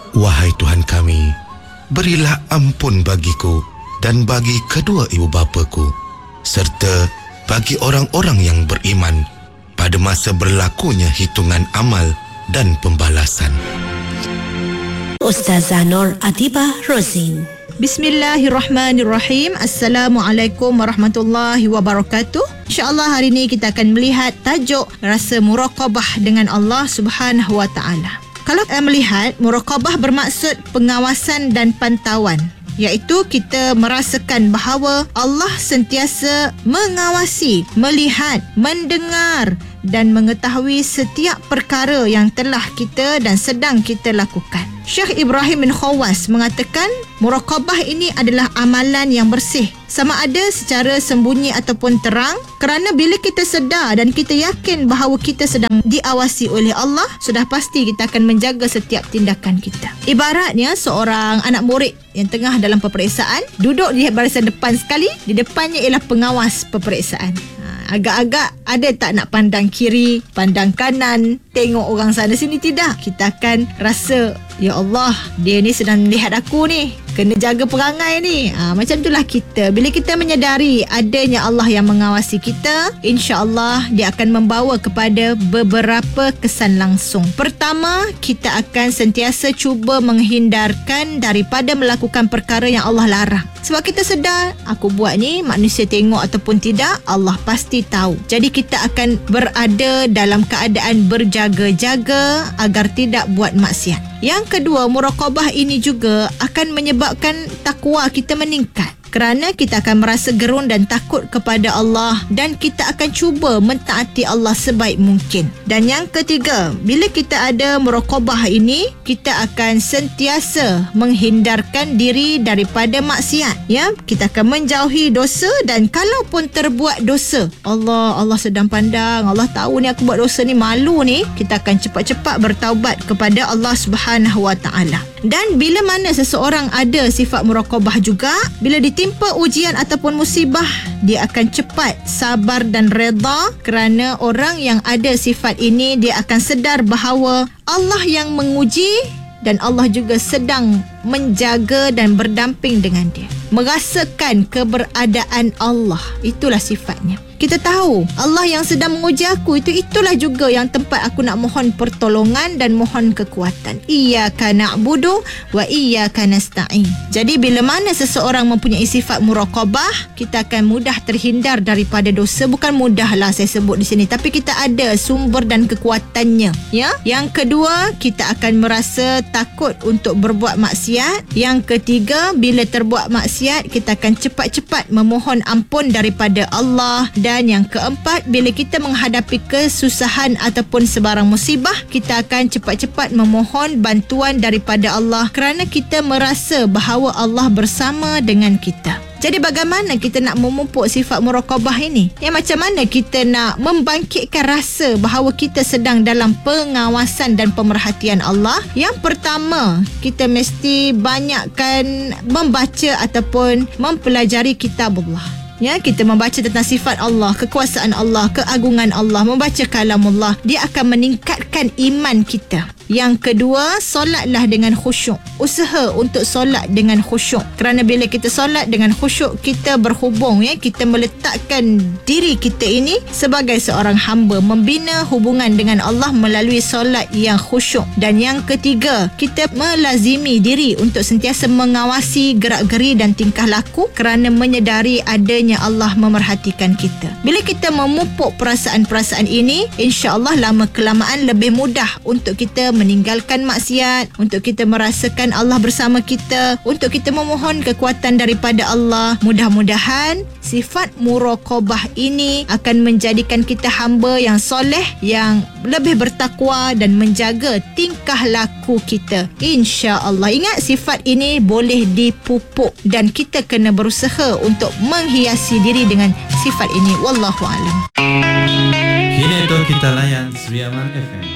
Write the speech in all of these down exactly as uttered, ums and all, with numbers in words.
Wahai Tuhan kami, berilah ampun bagiku dan bagi kedua ibu bapaku, serta bagi orang-orang yang beriman pada masa berlakunya hitungan amal dan pembalasan. Ustazah Nur Atibah Rosin. Bismillahirrahmanirrahim. Assalamualaikum warahmatullahi wabarakatuh. InsyaAllah hari ini kita akan melihat tajuk rasa muraqabah dengan Allah Subhanahu Wa Taala. Kalau uh, melihat, muraqabah bermaksud pengawasan dan pantauan, iaitu kita merasakan bahawa Allah sentiasa mengawasi, melihat, mendengar dan mengetahui setiap perkara yang telah kita dan sedang kita lakukan. Syekh Ibrahim bin Khawas mengatakan muraqabah ini adalah amalan yang bersih, sama ada secara sembunyi ataupun terang, kerana bila kita sedar dan kita yakin bahawa kita sedang diawasi oleh Allah, sudah pasti kita akan menjaga setiap tindakan kita. Ibaratnya seorang anak murid yang tengah dalam peperiksaan, duduk di barisan depan sekali, di depannya ialah pengawas peperiksaan. Agak-agak ada tak nak pandang kiri, pandang kanan, tengok orang sana sini? Tidak. Kita akan rasa, ya Allah, dia ni sedang melihat aku ni, kena jaga perangai ni. ha, Macam itulah kita. Bila kita menyadari adanya Allah yang mengawasi kita, insya-Allah dia akan membawa kepada beberapa kesan langsung. Pertama, kita akan sentiasa cuba menghindarkan daripada melakukan perkara yang Allah larang. Sebab kita sedar, aku buat ni, manusia tengok ataupun tidak, Allah pasti tahu. Jadi kita akan berada dalam keadaan berjaga-jaga agar tidak buat maksiat. Yang kedua, muraqabah ini juga akan menyebabkan takwa kita meningkat, kerana kita akan merasa gerun dan takut kepada Allah, dan kita akan cuba mentaati Allah sebaik mungkin. Dan yang ketiga, bila kita ada muraqabah ini, kita akan sentiasa menghindarkan diri daripada maksiat. Ya, kita akan menjauhi dosa, dan kalaupun terbuat dosa, Allah Allah sedang pandang, Allah tahu ni aku buat dosa ni, malu ni, kita akan cepat-cepat bertaubat kepada Allah Subhanahu Wa Taala. Dan bila mana seseorang ada sifat muraqabah juga, bila ditimpa ujian ataupun musibah, dia akan cepat sabar dan redha, kerana orang yang ada sifat ini, dia akan sedar bahawa Allah yang menguji dan Allah juga sedang menjaga dan berdamping dengan dia, merasakan keberadaan Allah. Itulah sifatnya. Kita tahu Allah yang sedang menguji aku itu, itulah juga yang tempat aku nak mohon pertolongan dan mohon kekuatan. Iyyaka na'budu wa iyyaka nasta'in. Jadi bila mana seseorang mempunyai sifat muraqabah, kita akan mudah terhindar daripada dosa. Bukan mudahlah saya sebut di sini, tapi kita ada sumber dan kekuatannya. Ya. Yang kedua, kita akan merasa takut untuk berbuat maksiat. Yang ketiga, bila terbuat maksiat, kita akan cepat-cepat memohon ampun daripada Allah. Dan yang keempat, bila kita menghadapi kesusahan ataupun sebarang musibah, kita akan cepat-cepat memohon bantuan daripada Allah, kerana kita merasa bahawa Allah bersama dengan kita. Jadi bagaimana kita nak memupuk sifat muraqabah ini? Ya, macam mana kita nak membangkitkan rasa bahawa kita sedang dalam pengawasan dan pemerhatian Allah? Yang pertama, kita mesti banyakkan membaca ataupun mempelajari kitabullah. Ya, kita membaca tentang sifat Allah, kekuasaan Allah, keagungan Allah, membaca kalamullah, dia akan meningkatkan iman kita. Yang kedua, solatlah dengan khusyuk. Usaha untuk solat dengan khusyuk, kerana bila kita solat dengan khusyuk, kita berhubung, ya, kita meletakkan diri kita ini sebagai seorang hamba, membina hubungan dengan Allah melalui solat yang khusyuk. Dan yang ketiga, kita melazimi diri untuk sentiasa mengawasi gerak-geri dan tingkah laku, kerana menyedari adanya Allah memerhatikan kita. Bila kita memupuk perasaan-perasaan ini, insya-Allah lama kelamaan lebih mudah untuk kita meninggalkan maksiat, untuk kita merasakan Allah bersama kita, untuk kita memohon kekuatan daripada Allah. Mudah-mudahan sifat muraqabah ini akan menjadikan kita hamba yang soleh, yang lebih bertakwa dan menjaga tingkah laku kita, insya-Allah. Ingat, sifat ini boleh dipupuk dan kita kena berusaha untuk menghiasi diri dengan sifat ini. Wallahu a'lam. Kini itu kita layan Sri Aman F M.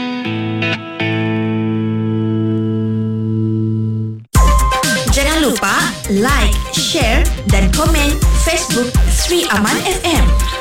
Jangan lupa like, share dan komen Facebook Sri Aman F M.